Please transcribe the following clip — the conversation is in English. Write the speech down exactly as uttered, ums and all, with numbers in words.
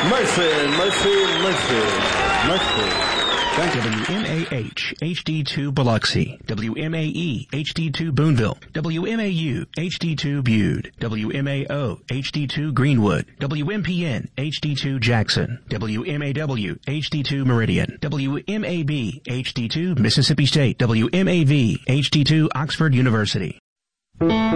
Murphy, Murphy, Murphy, Murphy. W M A H, H D two Biloxi, W M A E, H D two Boonville, W M A U, H D two Bude, W M A O, H D two Greenwood, W M P N, H D two Jackson, W M A W, H D two Meridian, W M A B, H D two Mississippi State, W M A V, H D two Oxford University.